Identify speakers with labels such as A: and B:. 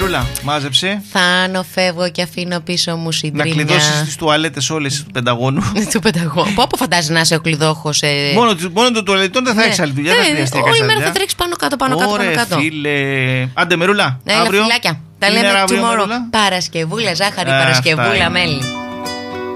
A: Μερούλα, μάζεψε.
B: Θάνο, φεύγω και αφήνω πίσω μου συντρίμια.
A: Να κλειδώσεις τις τουαλέτες όλες του Πενταγώνου.
B: Του Πενταγώνου. Πού φαντάζει να είσαι ο κλειδόχος.
A: Μόνο το τουαλετών δεν θα έχεις άλλη δουλειά.
B: Όλη μέρα θα τρέξεις πάνω κάτω, πάνω κάτω.
A: Ωραία, φίλε. Άντε Μερούλα,
B: αύριο. Τα λέμε tomorrow. Παρασκευούλα, ζάχαρη, Παρασκευούλα, μέλι.